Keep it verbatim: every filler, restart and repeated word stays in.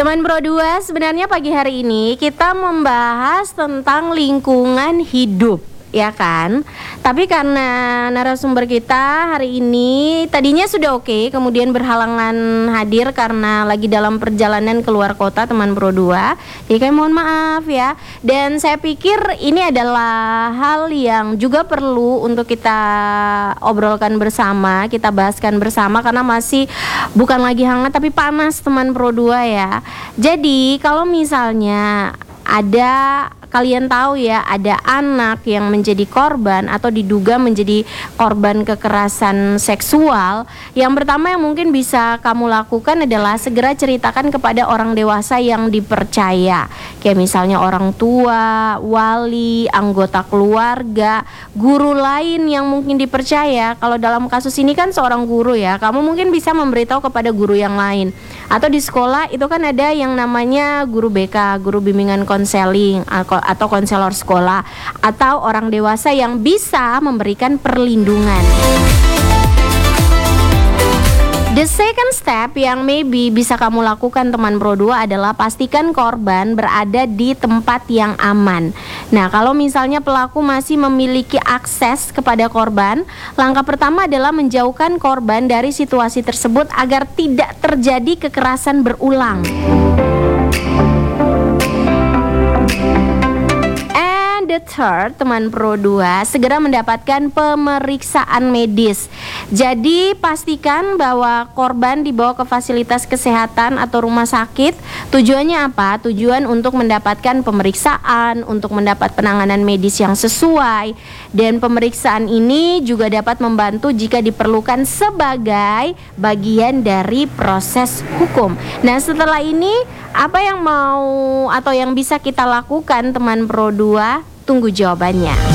Teman Pro dua, sebenarnya pagi hari ini kita membahas tentang lingkungan hidup, ya kan? Tapi karena narasumber kita hari ini tadinya sudah oke, kemudian berhalangan hadir karena lagi dalam perjalanan keluar kota, teman Pro dua. Jadi kami mohon maaf ya. Dan saya pikir ini adalah hal yang juga perlu untuk kita obrolkan bersama, kita bahaskan bersama karena masih bukan lagi hangat tapi panas, teman Pro dua ya. Jadi kalau misalnya ada, kalian tahu ya, ada anak yang menjadi korban atau diduga menjadi korban kekerasan seksual, yang pertama yang mungkin bisa kamu lakukan adalah segera ceritakan kepada orang dewasa yang dipercaya, kayak misalnya orang tua, wali, anggota keluarga, guru lain yang mungkin dipercaya. Kalau dalam kasus ini kan seorang guru ya, kamu mungkin bisa memberitahu kepada guru yang lain. Atau di sekolah itu kan ada yang namanya guru B K, guru bimbingan konseling atau konselor sekolah, atau orang dewasa yang bisa memberikan perlindungan. The second step yang maybe bisa kamu lakukan, teman Pro dua, adalah pastikan korban berada di tempat yang aman. Nah, kalau misalnya pelaku masih memiliki akses kepada korban, langkah pertama adalah menjauhkan korban dari situasi tersebut agar tidak terjadi kekerasan berulang. The third, teman Pro dua, segera mendapatkan pemeriksaan medis. Jadi pastikan bahwa korban dibawa ke fasilitas kesehatan atau rumah sakit. Tujuannya apa? Tujuan untuk mendapatkan pemeriksaan, untuk mendapat penanganan medis yang sesuai. Dan pemeriksaan ini juga dapat membantu jika diperlukan sebagai bagian dari proses hukum. Nah, setelah ini apa yang mau atau yang bisa kita lakukan, teman Pro dua? Tunggu jawabannya.